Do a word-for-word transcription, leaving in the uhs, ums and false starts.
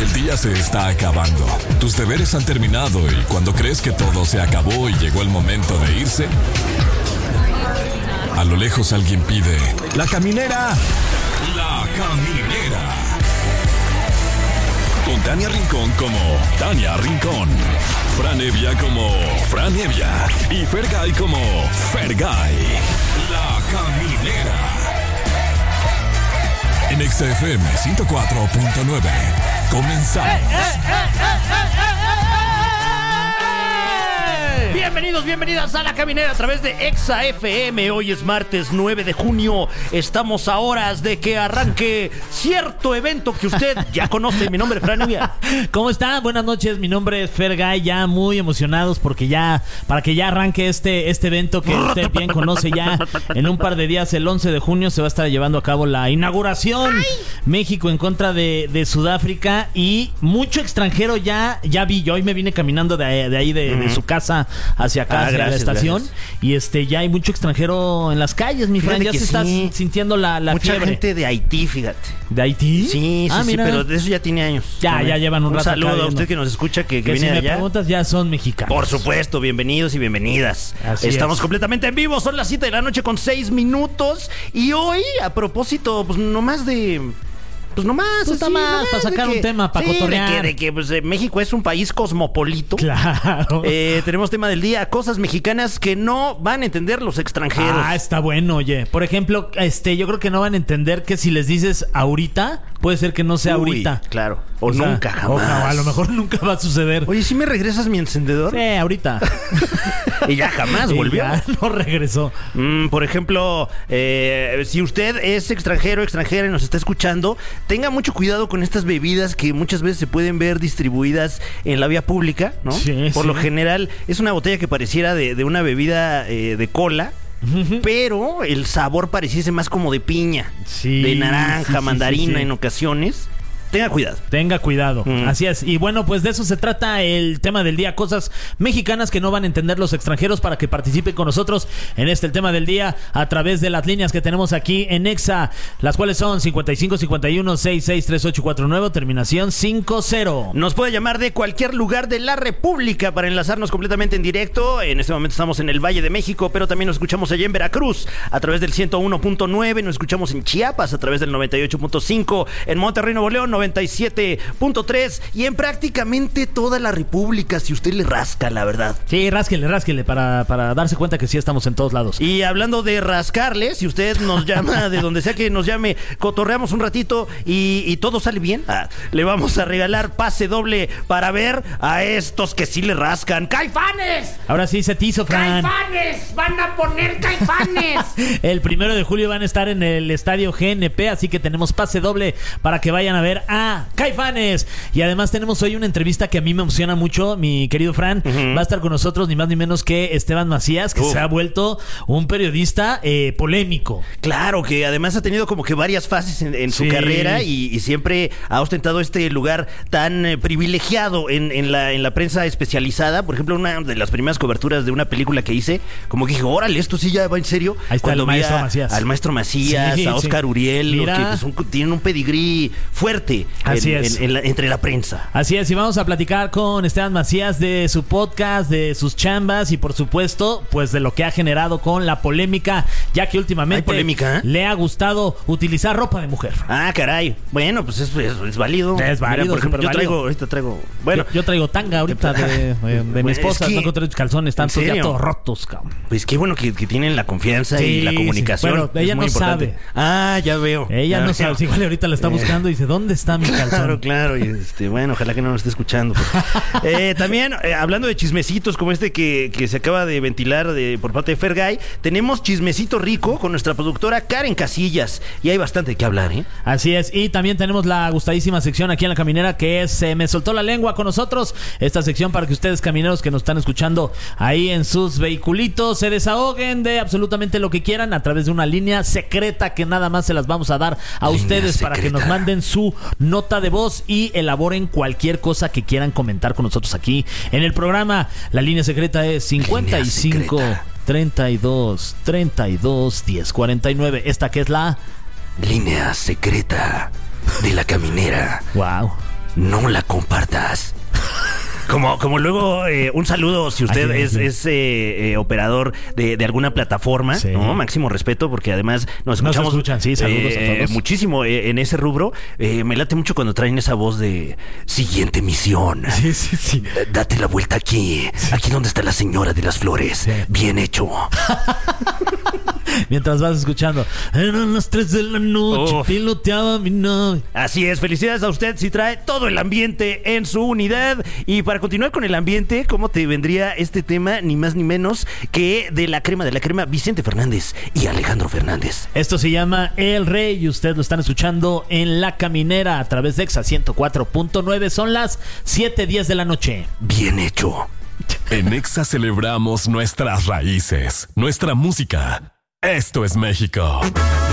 El día se está acabando. Tus deberes han terminado y cuando crees que todo se acabó y llegó el momento de irse, a lo lejos alguien pide: ¡La caminera! ¡La caminera! Con Tania Rincón como Tania Rincón, Fran Evia como Fran Evia y Fergay como Fergay. La caminera. En Exa F M ciento cuatro punto nueve. Comenzamos. ¡Eh, eh, eh, eh, eh, eh! Bienvenidos, bienvenidas a La Caminera a través de Exa F M. Hoy es martes nueve de junio. Estamos a horas de que arranque cierto evento que usted ya conoce. Mi nombre es Fran Evia. ¿Cómo está? Buenas noches, mi nombre es Fergay. Ya muy emocionados porque ya, para que ya arranque este, este evento que usted bien conoce. Ya en un par de días, el once de junio, se va a estar llevando a cabo la inauguración. ¡Ay! México en contra de, de Sudáfrica. Y mucho extranjero ya, ya vi. Yo hoy me vine caminando de, de ahí, de, uh-huh. de su casa hacia acá, ah, hacia gracias, la estación, gracias. Y este ya hay mucho extranjero en las calles, mi Fran. Ya se sí. está sintiendo la, la Mucha fiebre. gente de Haití, fíjate. ¿De Haití? Sí, sí, ah, sí, mira. pero de eso ya tiene años. Ya, ya llevan un, un rato. Un saludo acá, a usted ¿no? que nos escucha, que, que, que viene si de me allá. preguntas, ya son mexicanos. Por supuesto, bienvenidos y bienvenidas. Así Estamos es. completamente en vivo, son las siete de la noche con seis minutos. Y hoy, a propósito, pues nomás de... Pues nomás, pues así, nomás, nomás para sacar que, un tema, para sí, cotorrear. De que, de que pues, eh, México es un país cosmopolito. Claro. Eh, tenemos tema del día, cosas mexicanas que no van a entender los extranjeros. Ah, está bueno, oye. Por ejemplo, este, yo creo que no van a entender que si les dices ahorita, puede ser que no sea Uy, ahorita. Claro. O, o sea, nunca, jamás. O a lo mejor nunca va a suceder. Oye, ¿sí me regresas mi encendedor? Sí, ahorita. Y ya jamás y volvió. Ya no regresó. Mm, por ejemplo, eh, si usted es extranjero, extranjera y nos está escuchando, tenga mucho cuidado con estas bebidas que muchas veces se pueden ver distribuidas en la vía pública, ¿no? Sí, por sí. lo general es una botella que pareciera de, de una bebida eh, de cola. Pero el sabor pareciese más como de piña, sí, de naranja, sí, sí, mandarina sí, sí. en ocasiones. Tenga cuidado. Tenga cuidado, mm. así es. Y bueno, pues de eso se trata el tema del día. Cosas mexicanas que no van a entender los extranjeros, para que participen con nosotros en este el tema del día a través de las líneas que tenemos aquí en Exa, las cuales son cincuenta y cinco cincuenta y uno sesenta y seis treinta y ocho cuarenta y nueve, terminación cincuenta. Nos puede llamar de cualquier lugar de la República para enlazarnos completamente en directo. En este momento estamos en el Valle de México, pero también nos escuchamos allá en Veracruz a través del ciento uno punto nueve. Nos escuchamos en Chiapas a través del noventa y ocho punto cinco, en Monterrey, Nuevo León, noventa y siete punto tres, y en prácticamente toda la República, si usted le rasca, la verdad. Sí, rásquele, rásquele para, para darse cuenta que sí estamos en todos lados. Y hablando de rascarle, si usted nos llama de donde sea que nos llame, cotorreamos un ratito y, y todo sale bien, ah, le vamos a regalar pase doble para ver a estos que sí le rascan. ¡Caifanes! Ahora sí se te hizo, Fran. ¡Caifanes! ¡Van a poner Caifanes! El primero de julio van a estar en el estadio G N P, así que tenemos pase doble para que vayan a ver a Caifanes. Y además tenemos hoy una entrevista que a mí me emociona mucho, mi querido Fran. Uh-huh. Va a estar con nosotros ni más ni menos que Esteban Macías, que uh. se ha vuelto un periodista eh, polémico. Claro, que además ha tenido como que varias fases en, en su sí. carrera y, y siempre ha ostentado este lugar tan eh, privilegiado en, en, la, en la prensa especializada. Por ejemplo, una de las primeras coberturas de una película que hice, como que dije, órale, esto sí ya va en serio. Ahí está el maestro Macías. Al maestro Macías, sí, a Oscar sí. Uriel, Mira. que pues, un, tienen un pedigrí fuerte. Así en, es. En, en la, entre la prensa. Así es, y vamos a platicar con Esteban Macías de su podcast, de sus chambas y por supuesto, pues de lo que ha generado con la polémica, ya que últimamente ¿Hay polémica? le ha gustado utilizar ropa de mujer. Ah, caray. Bueno, pues es, es, es válido. Es válido. Mira, por ejemplo, yo válido. traigo, ahorita traigo. Bueno, yo, yo traigo tanga ahorita de, de, de bueno, mi esposa. Es que, no encontré tus calzones, están todos ya todos rotos, cabrón. Pues qué bueno que, que tienen la confianza sí, y la comunicación. Sí. Bueno, ella no importante. sabe. Ah, ya veo. Ella ya no veo. sabe. Sí, igual ahorita la está buscando y dice, ¿dónde está mi calzón? Claro, claro. Y este, bueno, ojalá que no nos esté escuchando. eh, también, eh, hablando de chismecitos como este que, que se acaba de ventilar de, por parte de Fergay, tenemos chismecito rico con nuestra productora Karen Casillas. Y hay bastante que hablar, ¿eh? Así es. Y también tenemos la gustadísima sección aquí en La Caminera, que es Se me soltó la lengua con nosotros. Esta sección para que ustedes, camineros que nos están escuchando ahí en sus vehiculitos, se desahoguen de absolutamente lo que quieran a través de una línea secreta que nada más se las vamos a dar a línea ustedes secreta. Para que nos manden su nota de voz y elaboren cualquier cosa que quieran comentar con nosotros aquí en el programa. La línea secreta es cincuenta y cinco treinta y dos treinta y dos diez cuarenta y nueve. Esta que es la línea secreta de La Caminera. Wow. no la compartas. Como, como luego, eh, un saludo si usted Así es, es, sí. es eh, eh, operador de, de alguna plataforma, Sí. ¿no? Máximo respeto, porque además nos Nos escuchamos escuchan, sí, saludos eh, a todos. muchísimo eh, en ese rubro. Eh, me late mucho cuando traen esa voz de siguiente misión. Sí, sí, sí. Eh, Date la vuelta aquí, aquí donde está la señora de las flores. Sí. Bien hecho. Mientras vas escuchando. Eran las tres de la noche, Uf. piloteaba mi nave. Así es, felicidades a usted si trae todo el ambiente en su unidad. Y para continuar con el ambiente, ¿cómo te vendría este tema? Ni más ni menos que de la crema de la crema, Vicente Fernández y Alejandro Fernández. Esto se llama El Rey y ustedes lo están escuchando en La Caminera a través de Exa ciento cuatro punto nueve. Son las siete diez de la noche. Bien hecho. En Exa celebramos nuestras raíces, nuestra música. Esto es México.